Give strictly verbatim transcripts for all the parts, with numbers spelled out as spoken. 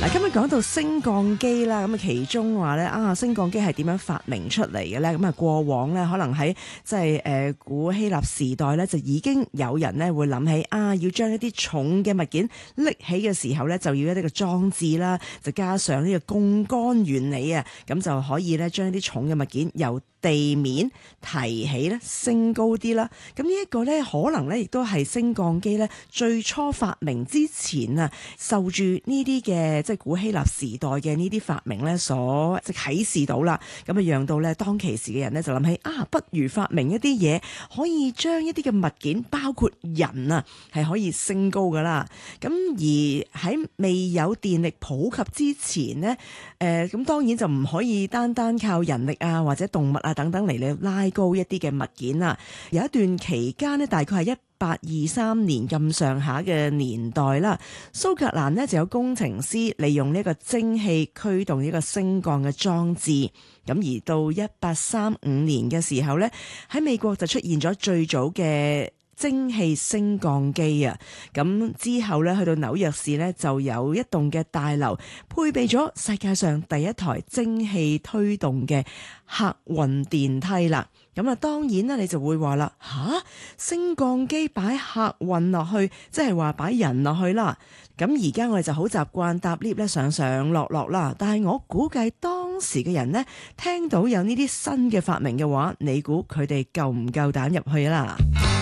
嗱，今日講到升降機啦，咁啊其中話咧啊，升降機係點樣發明出嚟嘅咧？咁啊過往咧，可能喺即係誒古希臘時代咧，就已經有人咧會諗起啊，要將一啲重嘅物件拎起嘅時候咧，就要一啲嘅裝置啦，就加上呢個槓桿原理啊，咁就可以咧將一啲重嘅物件由地面提起咧，升高啲啦。咁呢一個咧，可能咧亦都係升降機咧最初發明之前啊，受住呢啲嘅即係古希臘時代嘅呢啲發明咧所即係啟示到啦。咁啊，讓到咧當其時嘅人咧就諗起啊，不如發明一啲嘢，可以將一啲嘅物件，包括人啊，係可以升高噶啦。咁而喺未有電力普及之前呢，誒、呃、咁當然就唔可以單單靠人力啊或者動物啊等等嚟嚟拉高一啲嘅物件啦。有一段期間呢，大概係一八二三年咁上下嘅年代啦，蘇格蘭呢就有工程師利用呢個蒸汽驅動呢個升降嘅裝置。咁而到一八三五年嘅時候呢，喺美國就出現咗最早嘅蒸汽升降機啊。咁之後呢，去到紐約市呢，就有一棟嘅大樓配備咗世界上第一台蒸汽推動嘅客運電梯啦。咁啊，當然啦，你就會話啦，吓，升降機擺客運落去，即係話擺人落去啦。咁而家我哋就好習慣搭 lift 咧，上上落落啦。但係我估計當時嘅人呢，聽到有呢啲新嘅發明嘅話，你估佢哋夠唔夠膽入去啦？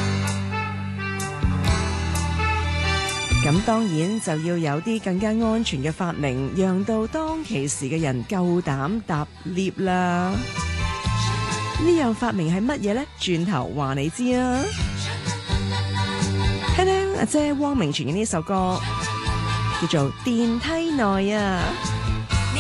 咁當然就要有啲更加安全嘅發明，讓到當其時嘅人夠膽搭 lift 啦。呢樣發明係乜嘢呢？轉頭話你知啊！聽聽阿姐汪明荃嘅呢首歌，叫做《電梯內》啊！